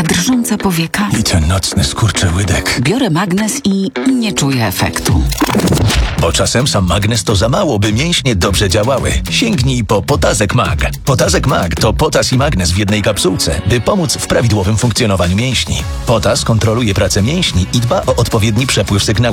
ta drżąca powieka. I ten nocny skurczyłydek. Biorę magnes i nie czuję efektu. Bo czasem sam magnes to za mało, by mięśnie dobrze działały. Sięgnij po Potazek Mag. Potazek Mag to potas i magnes w jednej kapsułce, by pomóc w prawidłowym funkcjonowaniu mięśni. Potas kontroluje pracę mięśni i dba o odpowiedni przepływ sygnału